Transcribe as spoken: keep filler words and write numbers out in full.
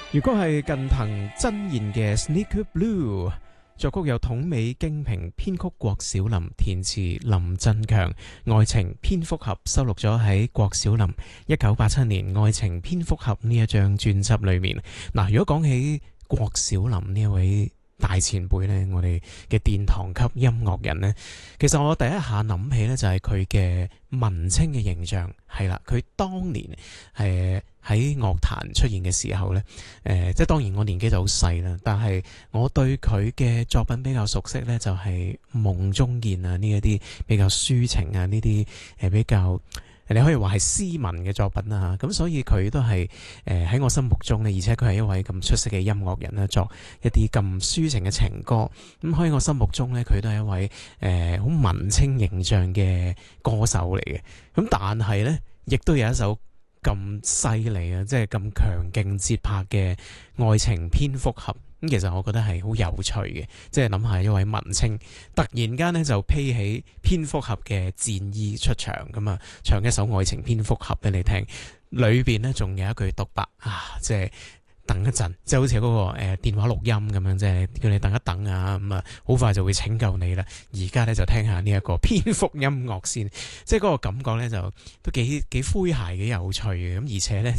如果係近藤真彥嘅 Sneaker Blue， 作曲有筒美京平，編曲郭小霖，填詞林振強，愛情蝙蝠俠收錄咗喺郭小霖一九八七年愛情蝙蝠俠呢一張專輯裏面。嗱，如果講起郭小霖呢一位大前輩呢，我哋嘅殿堂級音樂人呢，其實我第一下諗起呢，就係佢嘅文青嘅形象。係啦，佢當年係喺樂壇出現嘅時候呢，誒、呃，即係當然我年紀就好細啦，但係我對佢嘅作品比較熟悉呢，就係、是、夢中見啊，呢一啲比較抒情啊，呢啲誒比較。你可以話係斯文嘅作品啦，咁所以佢都係誒喺我心目中呢，而且佢係一位咁出色嘅音樂人啦，作一啲咁抒情嘅情歌，咁喺我心目中呢，佢都係一位誒好、呃、文青形象嘅歌手嚟嘅。咁但係呢，亦都有一首咁犀利啊，即係咁強勁節拍嘅愛情蝙蝠俠。咁其實我覺得係好有趣嘅，即係諗下一位文青突然間咧就披起蝙蝠俠嘅戰衣出場咁啊，唱一首愛情蝙蝠俠俾你聽，裏邊咧仲有一句獨白啊，即係等一陣，即係好似嗰、那個誒、呃、電話錄音咁樣，即係叫你等一等啊，咁啊好快就會拯救你啦。而家咧就聽下呢一個蝙蝠音樂先，即係嗰個感覺咧就都幾幾詼諧幾有趣嘅，咁而且咧